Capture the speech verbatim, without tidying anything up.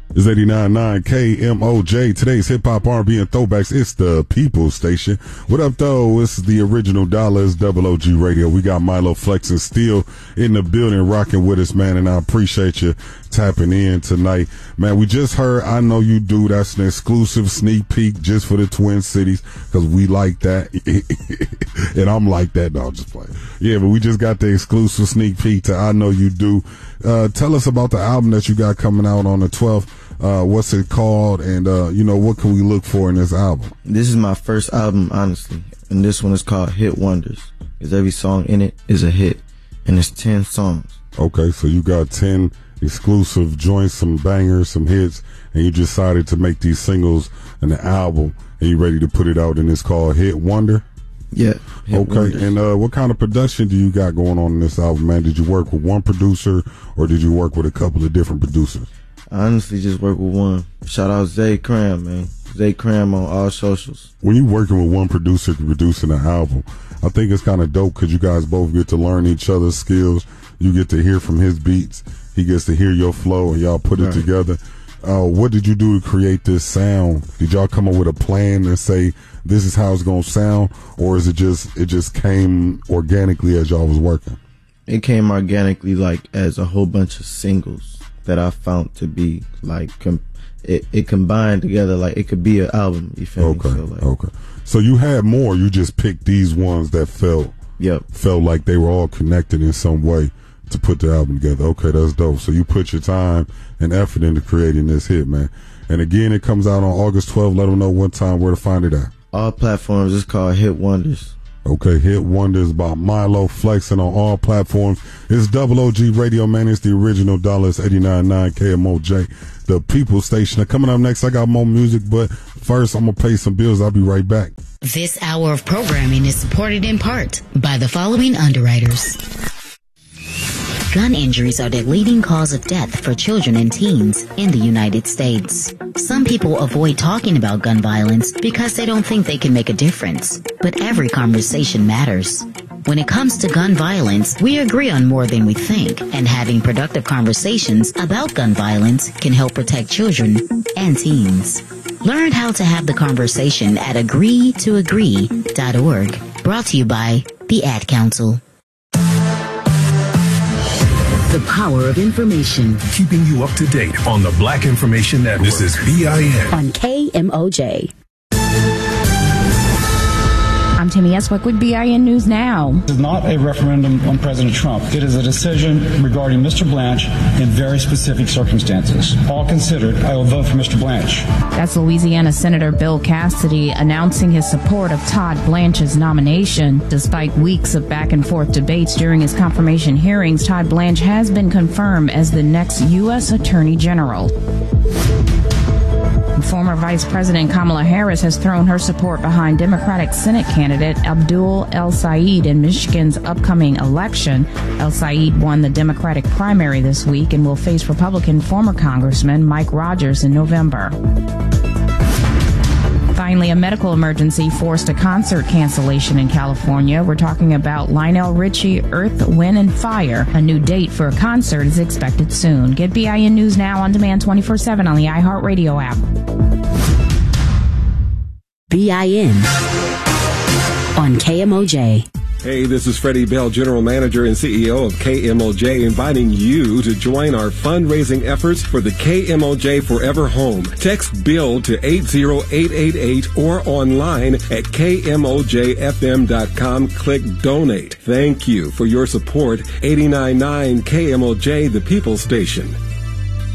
It's eighty-nine point nine K M O J. Today's hip-hop, R and B, and throwbacks. It's the People's Station. What up, though? It's the original Dollars, Double O G Radio. We got Milo Flexing still in the building, rocking with us, man, and I appreciate you tapping in tonight. Man, we just heard I Know You Do. That's an exclusive sneak peek just for the Twin Cities, because we like that. And I'm like that. No, I'm just playing. Yeah, but we just got the exclusive sneak peek to I Know You Do. Uh, tell us about the album that you got coming out on the twelfth. Uh, what's it called? And, uh, you know, what can we look for in this album? This is my first album, honestly. And this one is called Hit Wonders, because every song in it is a hit. And it's ten songs. Okay, so you got ten exclusive joints, some bangers, some hits, and you decided to make these singles and the album, and you ready to put it out, and it's called Hit Wonder? Yeah. Hit okay, Wonders. and uh, what kind of production do you got going on in this album, man? Did you work with one producer, or did you work with a couple of different producers? I honestly just work with one. Shout out Zay Cram, man. Zay Cram on all socials. When you're working with one producer producing an album, I think it's kind of dope because you guys both get to learn each other's skills. You get to hear from his beats. He gets to hear your flow, and y'all put it right together. Uh, what did you do to create this sound? Did y'all come up with a plan and say, this is how it's going to sound? Or is it just, it just came organically as y'all was working? It came organically, like, as a whole bunch of singles that I found to be like com- it, it combined together, like it could be an album. You feel okay, me? So, like, okay. So you had more. You just picked these ones that felt, yep, felt like they were all connected in some way to put the album together. Okay, that's dope. So you put your time and effort into creating this hit, man. And again, it comes out on August twelfth. Let them know what time, where to find it at. All platforms. It's called Hit Wonders. Okay, Hit Wonders by Milo, flexing on all platforms. It's Double O G Radio, man. It's the original Dollars, eighty-nine point nine K M O J, the People's Station. Now, coming up next, I got more music, but first, I'm going to pay some bills. I'll be right back. This hour of programming is supported in part by the following underwriters. Gun injuries are the leading cause of death for children and teens in the United States. Some people avoid talking about gun violence because they don't think they can make a difference. But every conversation matters. When it comes to gun violence, we agree on more than we think, and having productive conversations about gun violence can help protect children and teens. Learn how to have the conversation at agree to agree dot org. Brought to you by the Ad Council. The power of information. Keeping you up to date on the Black Information Network. This is B I N. On K M O J. I'm Tammy Eswick with B I N News Now. This is not a referendum on President Trump. It is a decision regarding Mister Blanche in very specific circumstances. All considered, I will vote for Mister Blanche. That's Louisiana Senator Bill Cassidy announcing his support of Todd Blanche's nomination. Despite weeks of back and forth debates during his confirmation hearings, Todd Blanche has been confirmed as the next U S Attorney General. Former Vice President Kamala Harris has thrown her support behind Democratic Senate candidate Abdul El-Sayed in Michigan's upcoming election. El-Sayed won the Democratic primary this week and will face Republican former Congressman Mike Rogers in November. Finally, a medical emergency forced a concert cancellation in California. We're talking about Lionel Richie, Earth, Wind, and Fire. A new date for a concert is expected soon. Get B I N News Now on demand twenty-four seven on the iHeartRadio app. B I N on K M O J. Hey, this is Freddie Bell, General Manager and C E O of K M O J, inviting you to join our fundraising efforts for the K M O J Forever Home. Text BUILD to eight zero eight eight eight or online at K M O J F M dot com. Click Donate. Thank you for your support. eighty-nine point nine K M O J, the People's Station.